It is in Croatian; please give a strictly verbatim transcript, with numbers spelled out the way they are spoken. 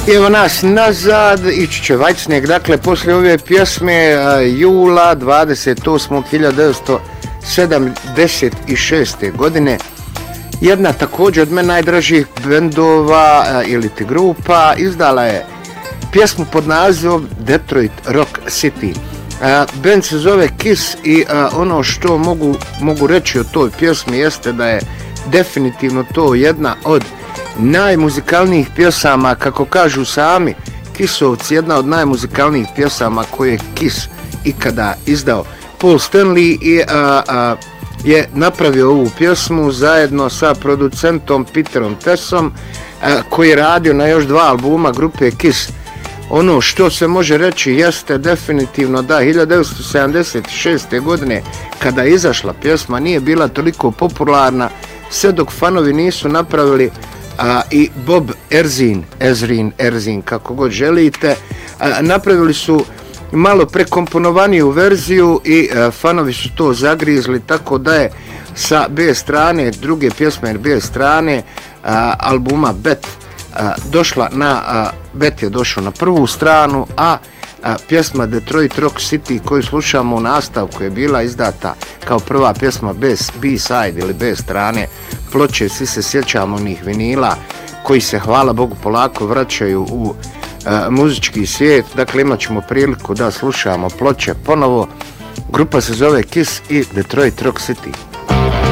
Evo nas nazad, ići će Whitesnake, dakle, poslije ove pjesme uh, jula dvadeset osmog hiljada devetsto sedamdeset šeste. godine, jedna također od mene najdražih bendova uh, ili ti grupa izdala je pjesmu pod nazivom Detroit Rock City. Uh, band se zove Kiss i uh, ono što mogu, mogu reći o toj pjesmi jeste da je definitivno to jedna od najmuzikalnijih pjesama, kako kažu sami Kissovci, jedna od najmuzikalnijih pjesama koje je Kiss ikada izdao. Paul Stanley i, a, a, je napravio ovu pjesmu zajedno sa producentom Peterom Tessom, a, koji je radio na još dva albuma grupe Kiss. Ono što se može reći jeste definitivno da hiljada devetsto sedamdeset šeste. godine kada je izašla pjesma nije bila toliko popularna sve dok fanovi nisu napravili a, i Bob Erzin, Ezrin, Erzin, kako god želite, a, napravili su malo prekomponovaniju verziju i a, fanovi su to zagrizli, tako da je sa B strane, druge pjesme B strane a, albuma Bet a, došla na, a, Bet je došao na prvu stranu, a A, pjesma Detroit Rock City koju slušamo u nastavku je bila izdata kao prva pjesma bez B-side ili B strane ploče. Svi se sjećamo onih vinila koji se, hvala Bogu, polako vraćaju u a, muzički svijet. Dakle, imat ćemo priliku da slušamo ploče ponovo. Grupa se zove Kiss i Detroit Rock City.